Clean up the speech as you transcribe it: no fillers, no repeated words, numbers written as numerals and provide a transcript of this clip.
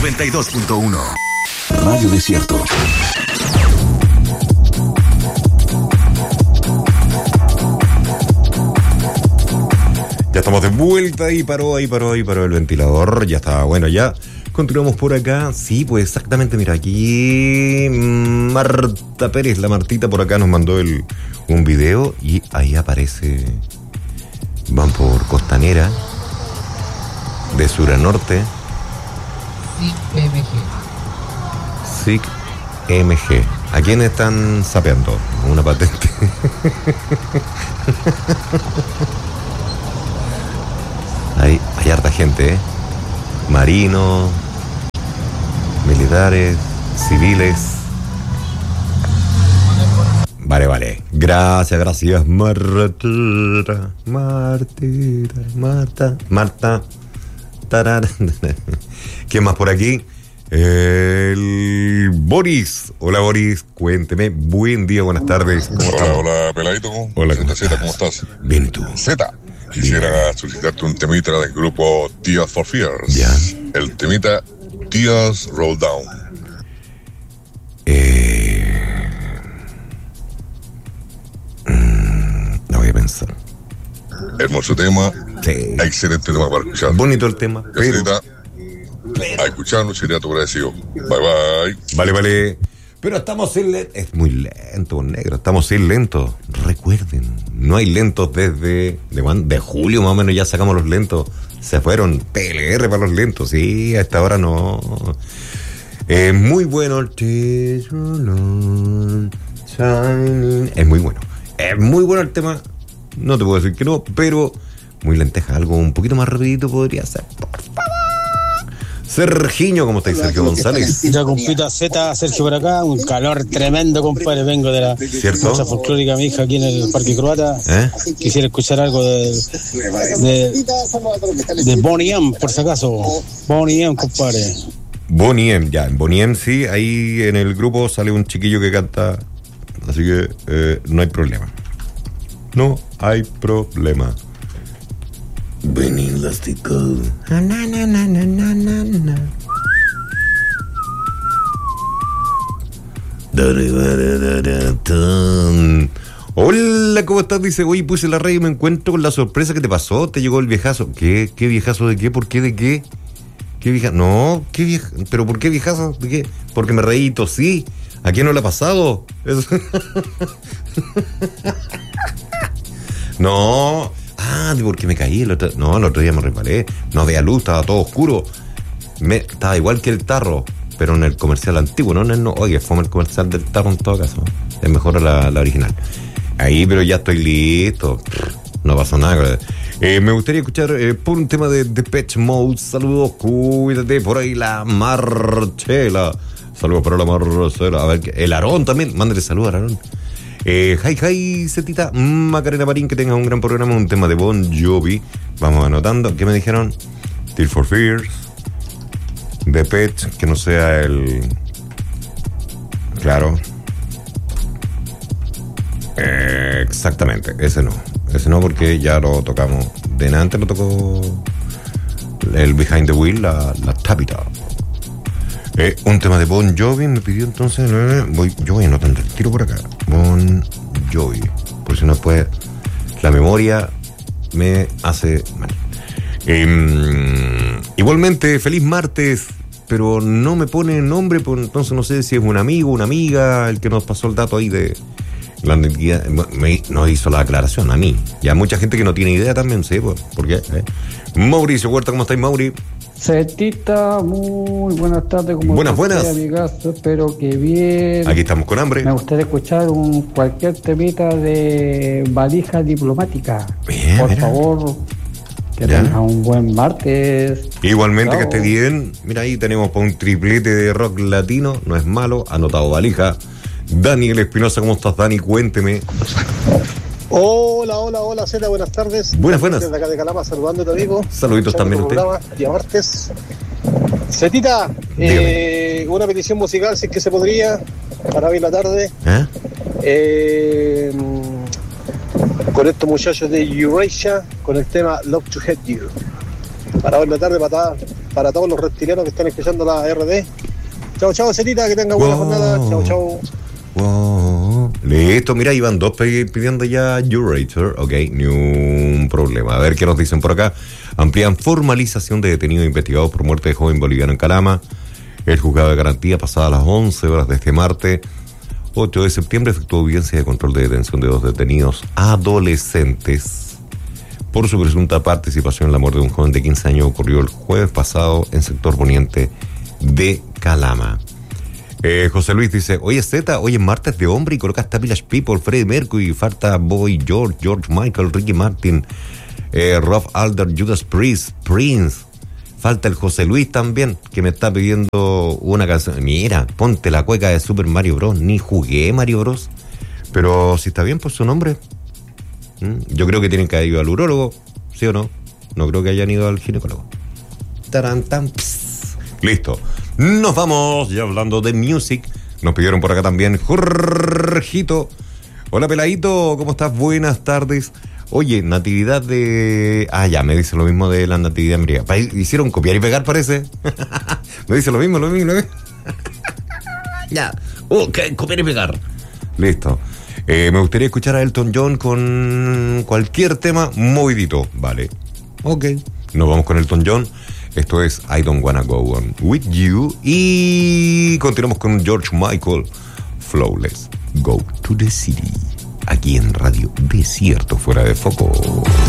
92.1 Radio Desierto. Ya estamos de vuelta y paró el ventilador. Ya estaba bueno, ya. Continuamos por acá. Sí, pues exactamente, mira, aquí Marta Pérez, la Martita por acá nos mandó un video y ahí aparece. Van por Costanera, de sur a norte. SIC MG. ¿A quién están sapeando? Una patente. Hay harta gente, ¿eh? Marinos, militares, civiles. Vale. Gracias, Marta. Tarara. ¿Quién más por aquí? El Boris. Hola, Boris, cuénteme. Buen día, buenas tardes. Hola, peladito. Hola, Zeta, ¿cómo estás? Bien, ¿y tú? Zeta, quisiera solicitarte un temita del grupo Tears for Fears. Ya. El temita Tears Roll Down. No voy a pensar. Hermoso tema. Sí. Excelente tema para escuchar. Bonito el tema. Zeta, a escucharlo sería tu agradecido. Bye. Vale. Pero estamos sin lento. Es muy lento, negro. Estamos sin lento. Recuerden, no hay lentos desde... ¿De julio más o menos ya sacamos los lentos? Se fueron PLR para los lentos. Sí, a esta hora no. Muy bueno el... Es muy bueno. Es muy bueno el tema. No te puedo decir que no, pero... Muy lenteja. Algo un poquito más rapidito podría ser. Por favor. Sergiño, ¿cómo estáis, Sergio González? Ya, compita Z, Sergio por acá, un calor tremendo, compadre. Vengo de la marcha folclórica, mi hija, aquí en el Parque Croata. Quisiera escuchar algo de Boney M, por si acaso. Boney M, compadre. Boney M, ya, en Boney M sí, ahí en el grupo sale un chiquillo que canta, así que no hay problema. No hay problema. Ven elástico. Hola, ¿cómo estás? Dice, oye, puse la radio y me encuentro con la sorpresa que te pasó. Te llegó el viejazo. ¿Qué viejazo de qué? ¿Por qué de qué? ¿Qué viejazo? No, ¿qué viejazo? ¿Pero por qué viejazo? ¿De qué? Porque me reí y tosí. ¿A quién no le ha pasado? Eso. No. Porque me caí el otro día me resbalé. No había luz, estaba todo oscuro. Estaba igual que el tarro, pero en el comercial antiguo, no. Oye, fue el comercial del tarro en todo caso. Es mejor la original. Ahí, pero ya estoy listo. No pasó nada. Me gustaría escuchar por un tema de Depeche Mode. Saludos, cuídate. Por ahí la Marchela. Saludos para la Marcela. A ver, el Aarón también. Mándale saludos a Aarón. Hi, Cetita, Macarena Marín, que tenga un gran programa, un tema de Bon Jovi. Vamos anotando. ¿Qué me dijeron? Tears for Fears, Depeche, que no sea el... Claro. Exactamente, ese no porque ya lo tocamos. De antes lo tocó el Behind the Wheel, la Tabita. Un tema de Bon Jovi me pidió entonces. Yo voy anotando el tiro por acá. Bon Jovi. Por si no puede. La memoria me hace mal. Igualmente, feliz martes. Pero no me pone nombre, pues entonces no sé si es un amigo, una amiga, el que nos pasó el dato ahí de la identidad. Nos hizo la aclaración a mí. Y a mucha gente que no tiene idea también, ¿sí? ¿Por qué? Mauricio Huerta, ¿cómo estáis, Mauri? Cetita, muy buenas tardes. Buenas. Amigazo, espero que bien. Aquí estamos con hambre. Me gustaría escuchar cualquier temita de valija diplomática. Bien, por favor, que tenga un buen martes. Igualmente. Chao. Que esté bien. Mira, ahí tenemos para un triplete de rock latino. No es malo, anotado valija. Daniel Espinosa, ¿cómo estás, Dani? Cuénteme. Hola, Zeta, buenas tardes. Buenas. Desde acá de Calama, saludándote, amigo. Saluditos también a usted. Día martes. Zetita, una petición musical, si es que se podría, para hoy en la tarde. Con estos muchachos de Eurasia, con el tema Love to Hate You. Para hoy en la tarde, para para todos los reptilianos que están escuchando la RD. Chao, Zetita, que tenga buena jornada. Chao. Wow. Listo, mira, iban 2 pidiendo ya Urator. Ok, ni un problema. A ver qué nos dicen por acá. Amplían formalización de detenidos investigados por muerte de joven boliviano en Calama. El juzgado de garantía, pasadas las 11 horas de este martes 8 de septiembre, efectuó audiencia de control de detención de 2 detenidos adolescentes por su presunta participación en la muerte de un joven de 15 años. Ocurrió el jueves pasado en sector poniente de Calama. José Luis dice, oye Z, hoy es martes de hombre y colocaste a Village People, Freddie Mercury, falta Boy George Michael, Ricky Martin, Rob Alder, Judas Priest, Prince. Falta el José Luis también, que me está pidiendo una canción. Mira, ponte la cueca de Super Mario Bros. Ni jugué Mario Bros. Pero si está bien por su nombre. Yo creo que tienen que haber ido al urólogo, ¿sí o no? No creo que hayan ido al ginecólogo. Tarantán. Listo. Nos vamos, ya hablando de music. Nos pidieron por acá también Jorgito. Hola Peladito, ¿cómo estás? Buenas tardes. Oye, natividad de... ya, me dice lo mismo de la natividad griega. Hicieron copiar y pegar, parece. Me dice lo mismo. Ya. Copiar y pegar. Listo. Me gustaría escuchar a Elton John con cualquier tema movidito. Vale. Ok. Nos vamos con Elton John. Esto es I Don't Wanna Go On With You. Y continuamos con George Michael, Flawless, Go to the City. Aquí en Radio Desierto Fuera de Foco.